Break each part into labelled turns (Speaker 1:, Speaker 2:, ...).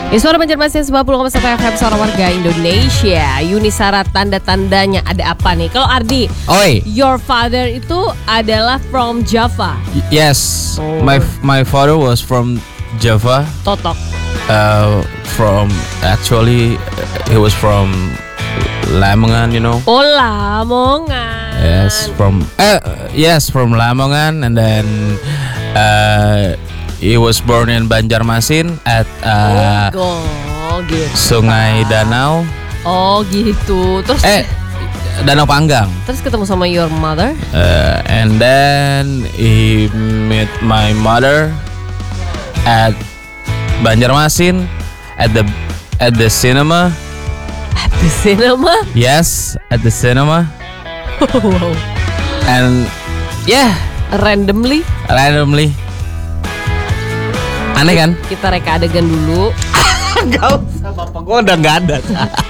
Speaker 1: Suara Banjarmasin 90,1 FM, suara warga Indonesia. Yunisara, tanda-tandanya ada apa nih? Kalau Ardi,
Speaker 2: Oi.
Speaker 1: your father itu adalah from Java.
Speaker 2: Yes, my father was from Java.
Speaker 1: Totok.
Speaker 2: From actually he was from Lamongan, you know.
Speaker 1: Oh, Lamongan.
Speaker 2: Yes, from Lamongan, and then he was born in Banjarmasin at
Speaker 1: gitu.
Speaker 2: Sungai Danau.
Speaker 1: Oh gitu. Terus
Speaker 2: Danau Panggang.
Speaker 1: Terus ketemu sama your mother?
Speaker 2: And then he met my mother at Banjarmasin at the cinema.
Speaker 1: At the cinema?
Speaker 2: Yes, at the cinema.
Speaker 1: Wow.
Speaker 2: And yeah,
Speaker 1: Randomly.
Speaker 2: Aneh kan?
Speaker 1: Kita reka adegan dulu.
Speaker 2: Gak usah, bapak gue udah gak ada.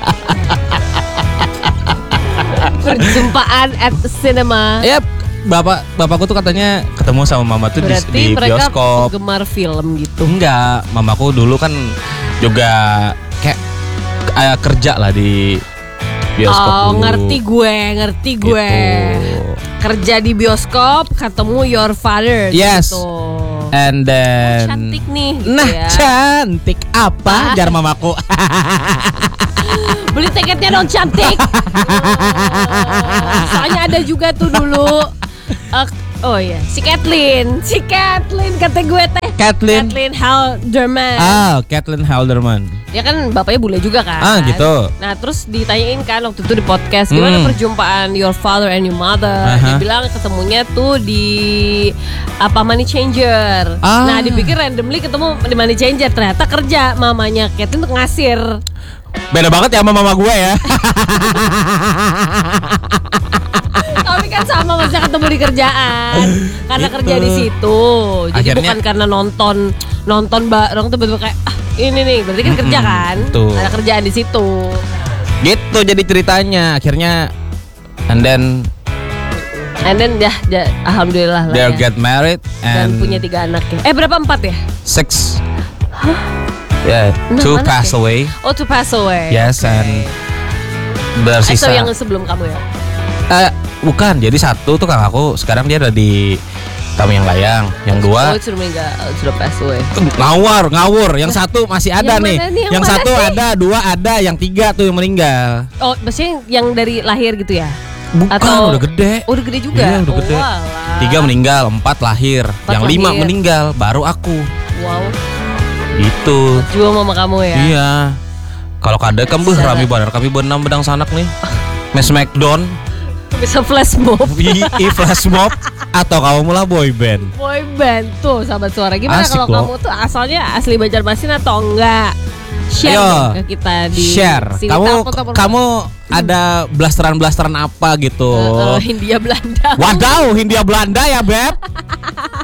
Speaker 1: Perjumpaan at the cinema.
Speaker 2: Yep, bapakku tuh katanya ketemu sama mama tuh
Speaker 1: berarti
Speaker 2: di
Speaker 1: mereka
Speaker 2: bioskop.
Speaker 1: penggemar film gitu.
Speaker 2: Enggak, mamaku dulu kan juga kayak kerja lah di bioskop dulu.
Speaker 1: Ngerti gue.
Speaker 2: Gitu.
Speaker 1: Kerja di bioskop, ketemu your father.
Speaker 2: Yes.
Speaker 1: Gitu.
Speaker 2: And then
Speaker 1: Cantik nih gitu
Speaker 2: nah,
Speaker 1: ya.
Speaker 2: cantik apa? Jar mamaku.
Speaker 1: Beli tiketnya dong cantik. Soalnya ada juga tuh dulu. Oh iya, si Kathleen kata gue teh. Kathleen Halderman.
Speaker 2: Kathleen Halderman.
Speaker 1: Ya kan bapaknya bule juga kan.
Speaker 2: Gitu.
Speaker 1: Nah terus ditanyain kan waktu itu di podcast, gimana perjumpaan your father and your mother. Dia bilang ketemunya tuh di Money Changer. Nah dipikir randomly ketemu di Money Changer, ternyata kerja mamanya Kathleen tuh ngasir.
Speaker 2: Beda banget ya sama mama gue ya.
Speaker 1: Tapi kan sama, maksudnya ketemu di kerjaan. Karena
Speaker 2: Gitu.
Speaker 1: kerja di situ. Jadi
Speaker 2: Akhirnya,
Speaker 1: bukan karena nonton bareng tuh betul kayak ini nih, berarti kan kerja kan.
Speaker 2: Tuh.
Speaker 1: Ada kerjaan di situ.
Speaker 2: Gitu jadi ceritanya. Akhirnya and then
Speaker 1: alhamdulillah lah
Speaker 2: they
Speaker 1: ya.
Speaker 2: get married
Speaker 1: Dan
Speaker 2: and
Speaker 1: punya 3 anak ya. Berapa 4 ya?
Speaker 2: 6. Yeah, 2 pass away.
Speaker 1: Oh, 2 pass away.
Speaker 2: Yes,
Speaker 1: Okay.
Speaker 2: and bersisa.
Speaker 1: Atau yang sebelum kamu ya?
Speaker 2: Bukan, jadi satu tuh kakakku sekarang dia ada di Tamiang Layang. Yang dua
Speaker 1: sudah meninggal, sudah pass away.
Speaker 2: ngawur. Yang satu masih ada
Speaker 1: Yang
Speaker 2: nih.
Speaker 1: mana nih? Yang
Speaker 2: Yang
Speaker 1: mana
Speaker 2: satu
Speaker 1: sih?
Speaker 2: ada, 2 ada, yang 3 tuh yang meninggal.
Speaker 1: Oh, maksudnya yang dari lahir gitu ya?
Speaker 2: Bukan, udah gede.
Speaker 1: Oh, udah gede juga.
Speaker 2: Iya, udah gede.
Speaker 1: Walah.
Speaker 2: 3 meninggal, 4 lahir.
Speaker 1: 4
Speaker 2: yang 5
Speaker 1: lahir.
Speaker 2: meninggal, baru aku.
Speaker 1: Wow.
Speaker 2: Itu.
Speaker 1: Jual mama kamu ya?
Speaker 2: Iya. Kalau kada kan rame banget kami benam bedang sanak nih. Mes Smackdown.
Speaker 1: Bisa flash mob.
Speaker 2: Flash mob atau kamu mula boy band.
Speaker 1: Boy band tuh sahabat suara. Gimana
Speaker 2: Asik
Speaker 1: kalau
Speaker 2: loh.
Speaker 1: kamu tuh asalnya asli Banjarmasin atau enggak? Share
Speaker 2: Ayo,
Speaker 1: dong ke kita di
Speaker 2: share.
Speaker 1: sini.
Speaker 2: Kamu ada blasteran apa gitu?
Speaker 1: Hindia Belanda.
Speaker 2: Wadaw, Hindia Belanda ya, Beb.